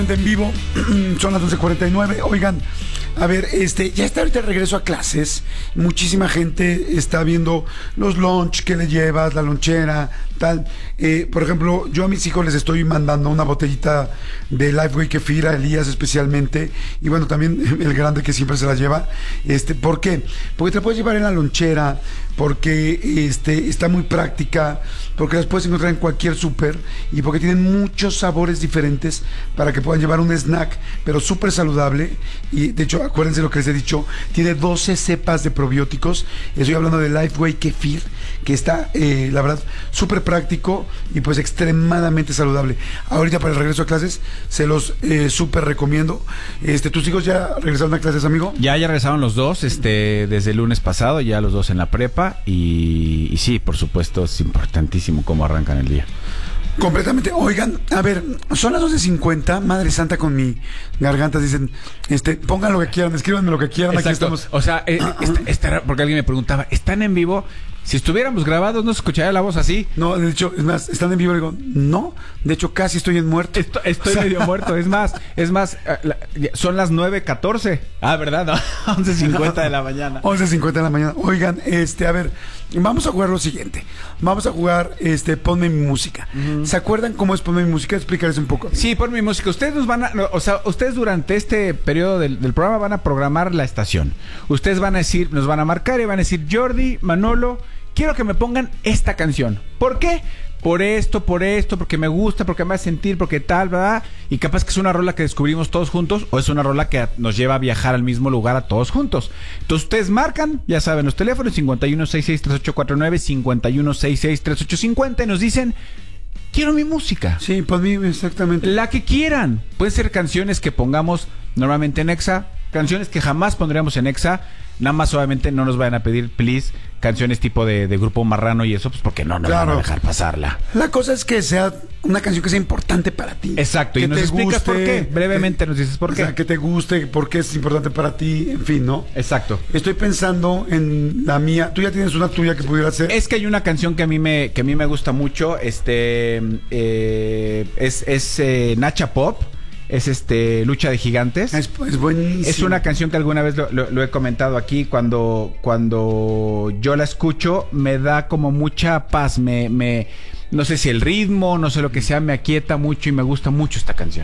En vivo, son las 11:49. Oigan, a ver, ya está ahorita el regreso a clases. Muchísima gente está viendo los lunch que le llevas, la lonchera, tal. Por ejemplo, yo a mis hijos les estoy mandando una botellita de Lifeway Kefir, a Elías especialmente, y bueno, también el grande que siempre se la lleva. ¿Por qué? Porque te la puedes llevar en la lonchera, porque está muy práctica, porque las puedes encontrar en cualquier súper y porque tienen muchos sabores diferentes para que puedan llevar un snack, pero súper saludable. Y de hecho, acuérdense lo que les he dicho, tiene 12 cepas de probióticos. Estoy hablando de Lifeway Kefir, que está, la verdad, súper práctico y pues extremadamente saludable. Ahorita para el regreso a clases se los súper recomiendo. ¿Tus hijos ya regresaron a clases, amigo? Ya regresaron los dos, desde el lunes pasado, ya los dos en la prepa y sí, por supuesto, es importantísimo cómo arrancan el día. Completamente. Oigan, a ver, son las 12:50, Madre Santa con mi garganta, dicen, pongan lo que quieran, escríbanme lo que quieran. Exacto. Aquí estamos. O sea, porque alguien me preguntaba, ¿están en vivo? Si estuviéramos grabados, ¿no se escucharía la voz así? No, de hecho, es más, ¿están en vivo? Digo, no, de hecho, casi estoy en muerto. Estoy medio muerto, es más, son las 9:14. Ah, ¿verdad? No, 11:50 de la mañana. 11:50 de la mañana. Oigan, a ver, vamos a jugar lo siguiente. Vamos a jugar, Ponme mi música. Uh-huh. ¿Se acuerdan cómo es Ponme mi música? Explicarles un poco. Sí, Ponme mi música. Ustedes nos van a, ustedes durante este periodo del programa van a programar la estación. Ustedes van a decir, nos van a marcar y van a decir, Jordi, Manolo, quiero que me pongan esta canción. ¿Por qué? Por esto, porque me gusta, porque me hace sentir, porque tal, ¿verdad? Y capaz que es una rola que descubrimos todos juntos o es una rola que nos lleva a viajar al mismo lugar a todos juntos. Entonces ustedes marcan, ya saben, los teléfonos 51663849, 51663850 y nos dicen, quiero mi música. Sí, pues mí, exactamente. La que quieran. Pueden ser canciones que pongamos normalmente en Exa, canciones que jamás pondríamos en Exa. Nada más obviamente no nos vayan a pedir, please, canciones tipo de Grupo Marrano y eso, pues porque no nos van a dejar pasarla. La cosa es que sea una canción que sea importante para ti. Exacto, y nos explicas por qué. Brevemente nos dices por qué. O sea, que te guste, por qué es importante para ti, en fin, ¿no? Exacto. Estoy pensando en la mía. ¿Tú ya tienes una tuya que pudiera ser? Es que hay una canción que a mí me gusta mucho, es Nacha Pop. Es Lucha de Gigantes. Es buenísimo. Es una canción que alguna vez lo he comentado aquí. Cuando yo la escucho, me da como mucha paz. No sé si el ritmo, no sé lo que sea, me aquieta mucho y me gusta mucho esta canción.